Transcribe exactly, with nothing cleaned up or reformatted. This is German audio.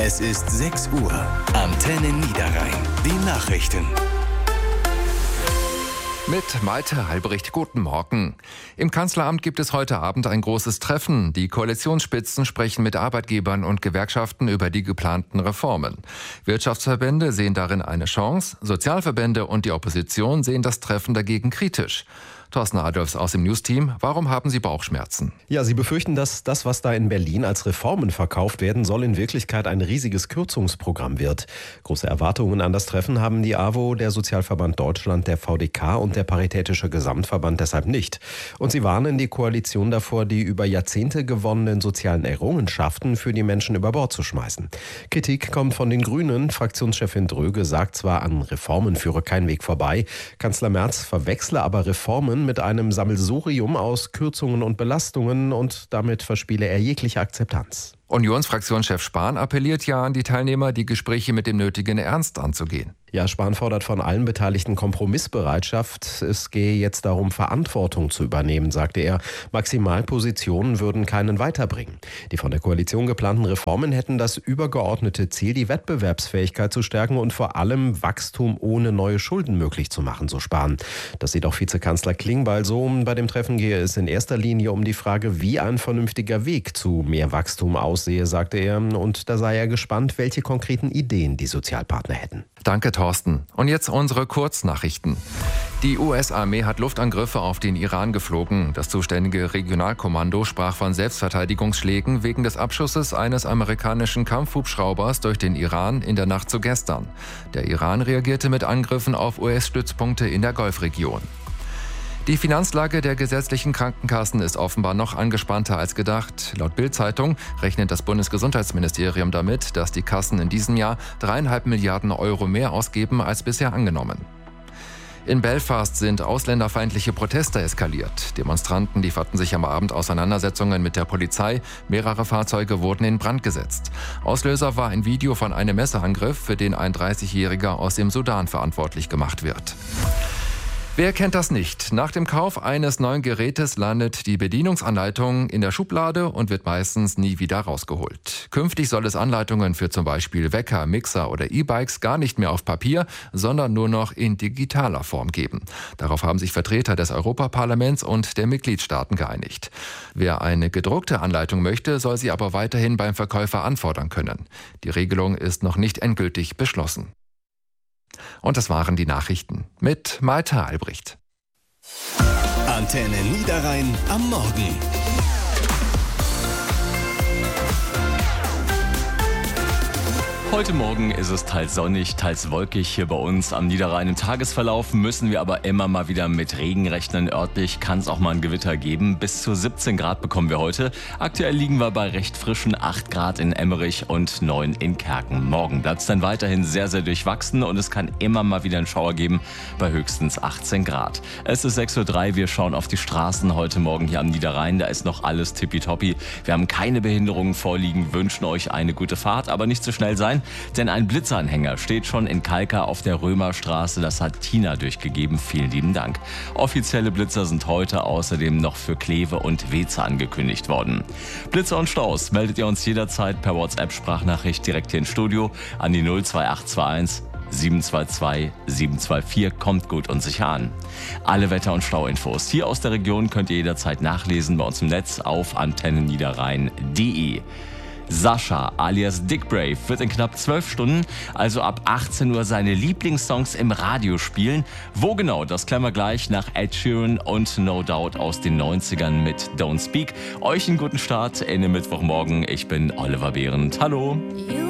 Es ist sechs Uhr. Antenne Niederrhein. Die Nachrichten. Mit Malte Halbricht, guten Morgen. Im Kanzleramt gibt es heute Abend ein großes Treffen. Die Koalitionsspitzen sprechen mit Arbeitgebern und Gewerkschaften über die geplanten Reformen. Wirtschaftsverbände sehen darin eine Chance, Sozialverbände und die Opposition sehen das Treffen dagegen kritisch. Thorsten Adolfs aus dem News-Team. Warum haben Sie Bauchschmerzen? Ja, Sie befürchten, dass das, was da in Berlin als Reformen verkauft werden soll, in Wirklichkeit ein riesiges Kürzungsprogramm wird. Große Erwartungen an das Treffen haben die A W O, der Sozialverband Deutschland, der V D K und der Paritätische Gesamtverband deshalb nicht. Und sie warnen die Koalition davor, die über Jahrzehnte gewonnenen sozialen Errungenschaften für die Menschen über Bord zu schmeißen. Kritik kommt von den Grünen. Fraktionschefin Dröge sagt zwar, an Reformen führe kein Weg vorbei. Kanzler Merz verwechsle aber Reformen mit einem Sammelsurium aus Kürzungen und Belastungen und damit verspiele er jegliche Akzeptanz. Unionsfraktionschef Spahn appelliert ja an die Teilnehmer, die Gespräche mit dem nötigen Ernst anzugehen. Ja, Spahn fordert von allen Beteiligten Kompromissbereitschaft. Es gehe jetzt darum, Verantwortung zu übernehmen, sagte er. Maximalpositionen würden keinen weiterbringen. Die von der Koalition geplanten Reformen hätten das übergeordnete Ziel, die Wettbewerbsfähigkeit zu stärken und vor allem Wachstum ohne neue Schulden möglich zu machen, so Spahn. Das sieht auch Vizekanzler Klingbeil so. Bei dem Treffen gehe es in erster Linie um die Frage, wie ein vernünftiger Weg zu mehr Wachstum aussehe, sagte er. Und da sei er gespannt, welche konkreten Ideen die Sozialpartner hätten. Danke, Thorsten. Und jetzt unsere Kurznachrichten. Die U S-Armee hat Luftangriffe auf den Iran geflogen. Das zuständige Regionalkommando sprach von Selbstverteidigungsschlägen wegen des Abschusses eines amerikanischen Kampfhubschraubers durch den Iran in der Nacht zu gestern. Der Iran reagierte mit Angriffen auf U S-Stützpunkte in der Golfregion. Die Finanzlage der gesetzlichen Krankenkassen ist offenbar noch angespannter als gedacht. Laut Bild-Zeitung rechnet das Bundesgesundheitsministerium damit, dass die Kassen in diesem Jahr dreieinhalb Milliarden Euro mehr ausgeben als bisher angenommen. In Belfast sind ausländerfeindliche Proteste eskaliert. Demonstranten lieferten sich am Abend Auseinandersetzungen mit der Polizei. Mehrere Fahrzeuge wurden in Brand gesetzt. Auslöser war ein Video von einem Messerangriff, für den ein dreißigjähriger aus dem Sudan verantwortlich gemacht wird. Wer kennt das nicht? Nach dem Kauf eines neuen Gerätes landet die Bedienungsanleitung in der Schublade und wird meistens nie wieder rausgeholt. Künftig soll es Anleitungen für zum Beispiel Wecker, Mixer oder E-Bikes gar nicht mehr auf Papier, sondern nur noch in digitaler Form geben. Darauf haben sich Vertreter des Europaparlaments und der Mitgliedstaaten geeinigt. Wer eine gedruckte Anleitung möchte, soll sie aber weiterhin beim Verkäufer anfordern können. Die Regelung ist noch nicht endgültig beschlossen. Und das waren die Nachrichten mit Malte Albrecht. Antenne Niederrhein am Morgen. Heute Morgen ist es teils sonnig, teils wolkig hier bei uns am Niederrhein. Im Tagesverlauf müssen wir aber immer mal wieder mit Regen rechnen. Örtlich kann es auch mal ein Gewitter geben. Bis zu siebzehn Grad bekommen wir heute. Aktuell liegen wir bei recht frischen acht Grad in Emmerich und neun in Kerken. Morgen bleibt es dann weiterhin sehr, sehr durchwachsen und es kann immer mal wieder einen Schauer geben bei höchstens achtzehn Grad. Es ist sechs Uhr drei, wir schauen auf die Straßen heute Morgen hier am Niederrhein. Da ist noch alles tippitoppi. Wir haben keine Behinderungen vorliegen, wünschen euch eine gute Fahrt, aber nicht zu schnell sein. Denn ein Blitzanhänger steht schon in Kalka auf der Römerstraße. Das hat Tina durchgegeben. Vielen lieben Dank. Offizielle Blitzer sind heute außerdem noch für Kleve und Weze angekündigt worden. Blitzer und Staus meldet ihr uns jederzeit per WhatsApp-Sprachnachricht direkt hier ins Studio an die null zwei acht zwei eins sieben zwei zwei sieben zwei vier. Kommt gut und sicher an. Alle Wetter- und Stauinfos hier aus der Region könnt ihr jederzeit nachlesen bei uns im Netz auf antenneniederrhein punkt de. Sascha alias Dick Brave wird in knapp zwölf Stunden, also ab achtzehn Uhr, seine Lieblingssongs im Radio spielen. Wo genau, das klären wir gleich nach Ed Sheeran und No Doubt aus den neunzigern mit Don't Speak. Euch einen guten Start in den Mittwochmorgen. Ich bin Oliver Behrendt. Hallo.